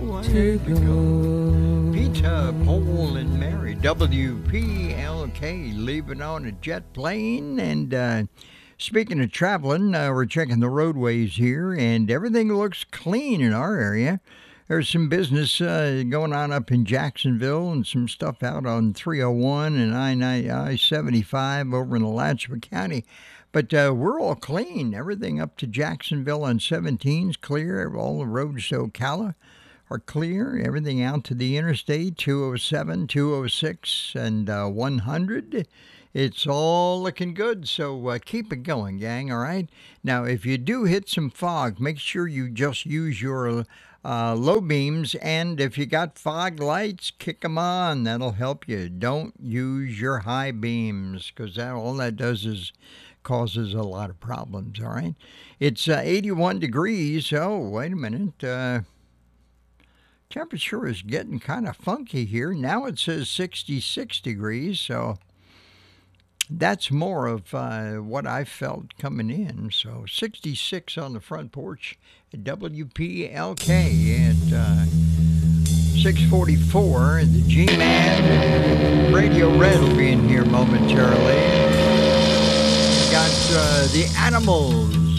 away to go. Peter, Paul, and Mary, WPLK, leaving on a jet plane. And speaking of traveling, we're checking the roadways here, and everything looks clean in our area. There's some business going on up in Jacksonville and some stuff out on 301 and I-75 over in Alachua County. But we're all clean. Everything up to Jacksonville on 17 is clear. All the roads to Ocala are clear. Everything out to the interstate, 207, 206, and 100. It's all looking good, so keep it going, gang, all right? Now, if you do hit some fog, make sure you just use your low beams, and if you got fog lights, kick them on. That'll help you. Don't use your high beams, because all that does is causes a lot of problems, all right? It's 81 degrees. Oh, wait a minute. Temperature is getting kind of funky here. Now it says 66 degrees, so that's more of what I felt coming in. So 66 on the front porch at WPLK at 6:44. The G-Man Radio Red will be in here momentarily. Got the Animals